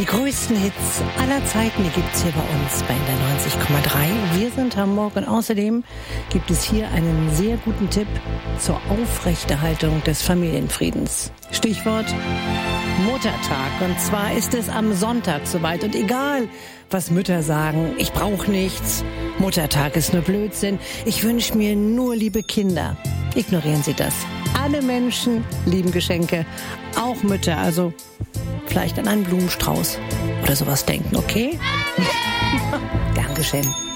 Die größten Hits aller Zeiten, die gibt's hier bei uns bei NDR 90,3. Wir sind Hamburg und außerdem gibt es hier einen sehr guten Tipp zur Aufrechterhaltung des Familienfriedens. Stichwort Muttertag. Und zwar ist es am Sonntag soweit. Und egal, was Mütter sagen, ich brauche nichts, Muttertag ist nur Blödsinn, ich wünsche mir nur liebe Kinder. Ignorieren Sie das. Alle Menschen lieben Geschenke, auch Mütter, also vielleicht an einen Blumenstrauß oder sowas denken, okay? Gern geschehen.